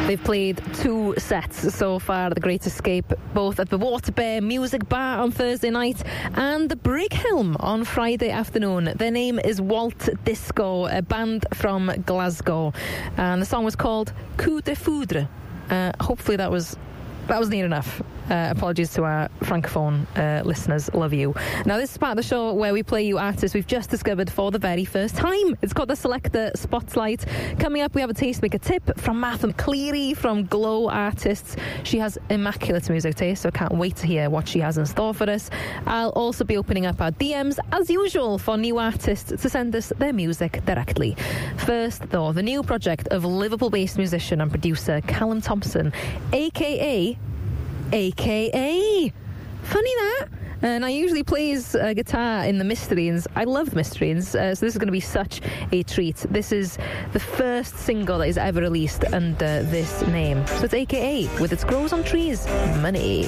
They've played 2 sets so far at The Great Escape, both at the Water Bear Music Bar on Thursday night and the Brighelm on Friday afternoon. Their name is Walt Disco, a band from Glasgow, and the song was called Coup de Foudre. Hopefully that was near enough. Apologies to our Francophone listeners. Love you. Now, this is part of the show where we play you artists we've just discovered for the very first time. It's called the Selector Spotlight. Coming up, we have a tastemaker tip from Martha McCleary from Glow Artists. She has immaculate music taste, so I can't wait to hear what she has in store for us. I'll also be opening up our DMs, as usual, for new artists to send us their music directly. First, though, the new project of Liverpool-based musician and producer Callum Thompson, a.k.a. Funny that. And I usually plays guitar in the Mysterines. I love the Mysterines, so this is going to be such a treat. This is the first single that is ever released under this name. So it's a.k.a. with its Grows on Trees Money.